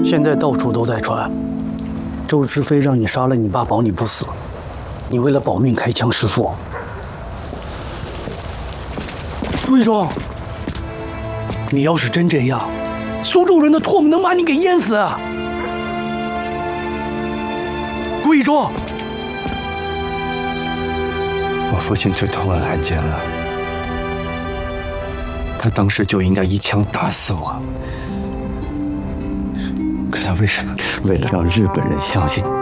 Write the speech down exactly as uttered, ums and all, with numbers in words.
现在到处都在传，周知飞让你杀了你爸，保你不死。你为了保命开枪弑父。贵州，你要是真这样，苏州人的唾沫能把你给淹死啊！贵州， 我父亲最痛恨汉奸了，他当时就应该一枪打死我。可他为什么？为了让日本人相信